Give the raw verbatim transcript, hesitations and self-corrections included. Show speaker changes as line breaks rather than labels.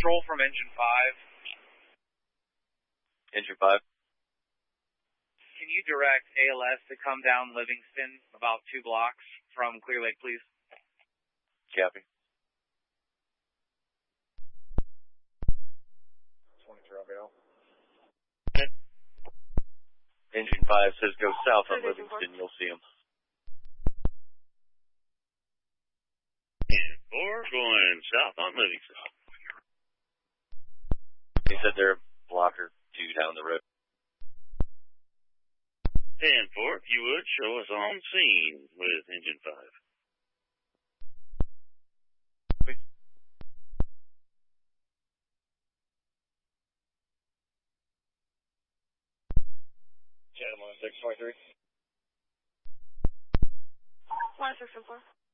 control from engine five.
Engine five.
Can you direct A L S to come down Livingston about two blocks from Clear Lake, please?
Copy.
twenty-three Rafael.
Engine five says go south on Livingston. You'll see him.
And four going south on Livingston.
He said they're a block or two down the road.
ten four, if you would, show us on scene with engine five.
Chatham on six twenty-three.
one six four.